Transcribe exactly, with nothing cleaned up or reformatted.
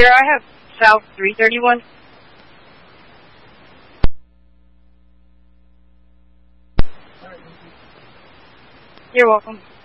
Sir, I have South three thirty-one. You're welcome.